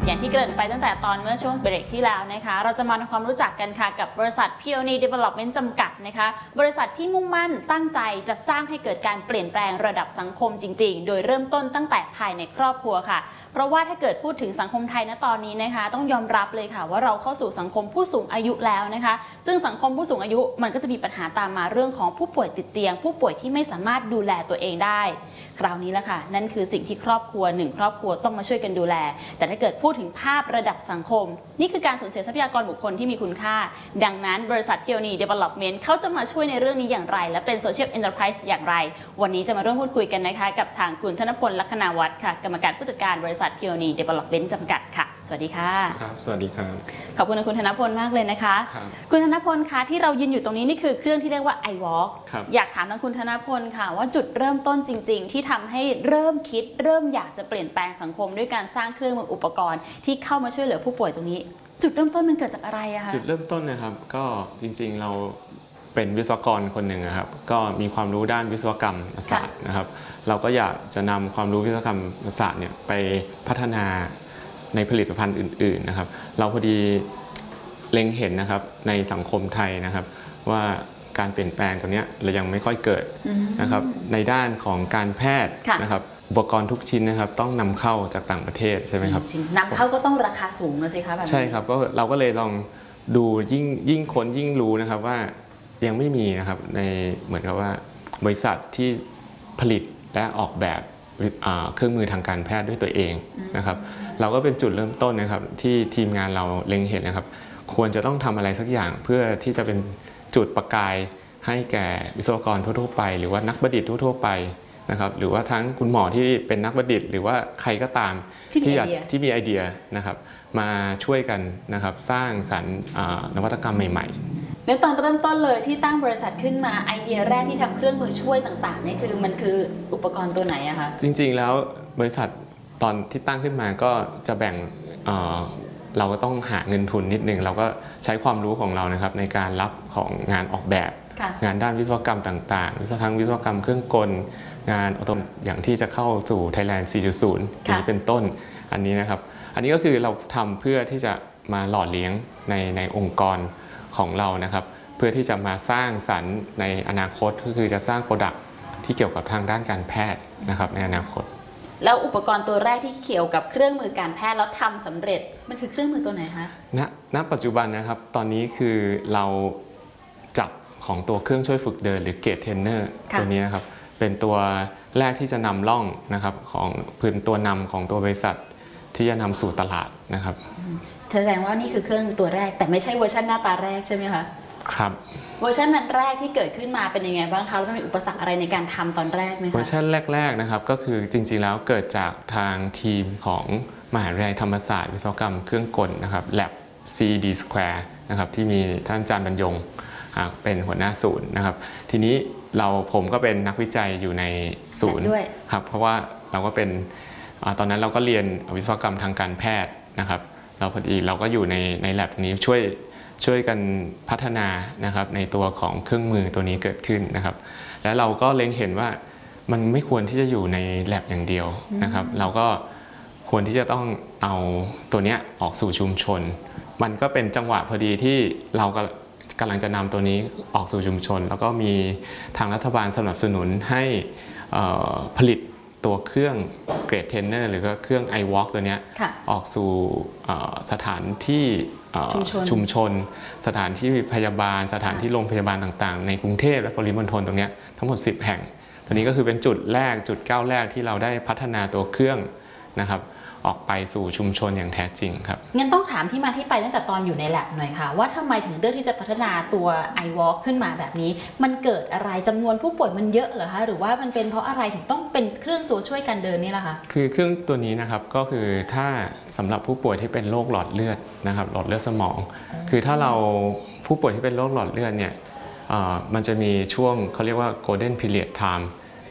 อย่างที่เกริ่นไปตั้งแต่ตอนเมื่อช่วงเบรกที่แล้วนะคะเราจะมาทำความรู้จักกันค่ะกับบริษัท Peony Development จำกัดนะคะบริษัทที่มุ่งมั่นตั้งใจจะสร้างให้เกิดการเปลี่ยนแปลงระดับสังคมจริงๆโดยเริ่มต้นตั้งแต่ภายในครอบครัวค่ะเพราะว่าถ้าเกิดพูดถึงสังคมไทยณตอนนี้นะคะต้องยอมรับเลยค่ะว่าเราเข้าสู่สังคมผู้สูงอายุแล้วนะคะซึ่งสังคมผู้สูงอายุมันก็จะมีปัญหาตามมาเรื่องของผู้ป่วยติดเตียงผู้ป่วยที่ไม่สามารถดูแลตัวเองได้คราวนี้แหละค่ะนั่นคือสิ่งที่ครอบครัวหนึ่งครอบครัวต้องมาช่วยกันดูแลแต่ถ้าเกิดพูดถึงภาพระดับสังคมนี่คือการสูญเสียทรัพยากรบุคคลที่มีคุณค่าดังนั้นบริษัท Peony Development เขาจะมาช่วยในเรื่องนี้อย่างไรและเป็น Social Enterprise อย่างไรวันนี้จะมาร่วมพูดคุยกันนะคะกับทางคุณธนพล ลัคนาวัฒน์ค่ะกรรมการผู้จัดการบริษัท Peony Development จำกัดค่ะสวัสดีค่ะครับสวัสดีครับขอบคุณคุณธนพลมากเลยนะคะคุณธนพลคะที่เรายืนอยู่ตรงนี้นี่คือเครื่องที่เรียกว่า iWalk อยากถามทางคุณธนพลค่ะว่าจุดเริ่มต้นจริงๆที่ทำให้เริ่มคิดเริ่มอยากจะเปลี่ยนแปลงสังคมด้วยการสร้างเครื่องมืออุปกรณ์ที่เข้ามาช่วยเหลือผู้ป่วยตรงนี้จุดเริ่มต้นมันเกิดจากอะไรอะคะจุดเริ่มต้นนะครับก็จริงๆเราเป็นวิศวกรคนหนึ่งนะครับก็มีความรู้ด้านวิศวกรรมศาสตร์นะครับเราก็อยากจะนำความรู้วิศวกรรมศาสตร์เนี่ยไปพัฒนาในผลิตภัณฑ์อื่นๆนะครับเราพอดีเล็งเห็นนะครับในสังคมไทยนะครับว่าการเปลี่ยนแปลงตัวนี้เรายังไม่ค่อยเกิดนะครับในด้านของการแพทย์นะครับอุปกรณ์ทุกชิ้นนะครับต้องนำเข้าจากต่างประเทศใช่ไหมครับนำเข้าก็ต้องราคาสูงนะสิคะแบบนี้ใช่ครับก็เราก็เลยลองดูยิ่งคนยิ่งรู้นะครับว่ายังไม่มีนะครับในเหมือนกับว่าบริษัทที่ผลิตและออกแบบเครื่องมือทางการแพทย์ด้วยตัวเองนะครับเราก็เป็นจุดเริ่มต้นนะครับที่ทีมงานเราเล็งเห็นนะครับควรจะต้องทำอะไรสักอย่างเพื่อที่จะเป็นจุดประกายให้แก่วิศวกรทั่วๆไปหรือว่านักประดิษฐ์ทั่วๆไปนะครับหรือว่าทั้งคุณหมอที่เป็นนักประดิษฐ์หรือว่าใครก็ตามที่มีไอเดียนะครับมาช่วยกันนะครับสร้างสรรค์นวัตกรรมใหม่ๆในตอนเริ่มต้นเลยที่ตั้งบริษัทขึ้นมาไอเดียแรกที่ทำเครื่องมือช่วยต่างๆนี่คือมันคืออุปกรณ์ตัวไหนอะคะจริงๆแล้วบริษัทตอนที่ตั้งขึ้นมาก็จะแบ่งเราก็ต้องหาเงินทุนนิดนึงเราก็ใช้ความรู้ของเรานะครับในการรับของงานออกแบบงานด้านวิศวกรรมต่างๆทั้งวิศวกรรมเครื่องกลงานออโตอย่างที่จะเข้าสู่ Thailand 4.0 นี้เป็นต้นอันนี้นะครับอันนี้ก็คือเราทำเพื่อที่จะมาหล่อเลี้ยงในองค์กรของเรานะครับเพื่อที่จะมาสร้างสรรค์ในอนาคตก็คือจะสร้างโปรดักต์ที่เกี่ยวกับทางด้านการแพทย์นะครับในอนาคตแล้วอุปกรณ์ตัวแรกที่เกี่ยวกับเครื่องมือการแพทย์แล้วทำสำเร็จมันคือเครื่องมือตัวไหนคะณปัจจุบันนะครับตอนนี้คือเราจับของตัวเครื่องช่วยฝึกเดินหรือเกตเทรนเนอร์ตัวนี้นะครับเป็นตัวแรกที่จะนำร่องนะครับของพื้นตัวนำของตัวบริษัทที่จะนำสู่ตลาดนะครับแสดงว่านี่คือเครื่องตัวแรกแต่ไม่ใช่เวอร์ชันหน้าตาแรกใช่ไหมคะครับเวอร์ชันนั้นแรกที่เกิดขึ้นมาเป็นยังไงบ้างคะแล้วมีอุปสรรคอะไรในการทำตอนแรกไหมคะเวอร์ชันแรกๆนะครับก็คือจริงๆแล้วเกิดจากทางทีมของมหาวิทยาลัยธรรมศาสตร์วิศวกรรมเครื่องกลนะครับ Lab CED Square นะครับที่มีท่านอาจารย์บรรยงเป็นหัวหน้าศูนย์นะครับทีนี้ผมก็เป็นนักวิจัยอยู่ในศูนย์ครับเพราะว่าเราก็เป็นตอนนั้นเราก็เรียนวิศวกรรมทางการแพทย์นะครับเราพอดีเราก็อยู่ใน lab ตรงนี้ช่วยกันพัฒนานะครับในตัวของเครื่องมือตัวนี้เกิดขึ้นนะครับแล้วเราก็เล็งเห็นว่ามันไม่ควรที่จะอยู่ใน lab อย่างเดียวนะครับเราก็ควรที่จะต้องเอาตัวนี้ออกสู่ชุมชนมันก็เป็นจังหวะพอดีที่เรากำลังจะนำตัวนี้ออกสู่ชุมชนแล้วก็มีทางรัฐบาลสนับสนุนให้ผลิตตัวเครื่องเกรดเทรนเนอร์หรือก็เครื่อง iWalk ตัวนี้ออกสู่สถานที่ชุมชนสถานที่พยาบาลสถานที่โรงพยาบาลต่างๆในกรุงเทพและปริมณฑลตรงนี้ทั้งหมด10 แห่งตัวนี้ก็คือเป็นจุดก้าวแรกที่เราได้พัฒนาตัวเครื่องนะครับออกไปสู่ชุมชนอย่างแท้จริงครับงั้นต้องถามที่มาที่ไปตั้งแต่ตอนอยู่ใน lab หน่อยค่ะว่าทำไมถึงเลือกที่จะพัฒนาตัว iWalk ขึ้นมาแบบนี้มันเกิดอะไรจำนวนผู้ป่วยมันเยอะเหรอคะหรือว่ามันเป็นเพราะอะไรถึงต้องเป็นเครื่องตัวช่วยการเดินนี่ล่ะคะคือเครื่องตัวนี้นะครับก็คือถ้าสำหรับผู้ป่วยที่เป็นโรคหลอดเลือดนะครับหลอดเลือดสมองคือถ้าเราผู้ป่วยที่เป็นโรคหลอดเลือดเนี่ยมันจะมีช่วงเขาเรียกว่า golden period time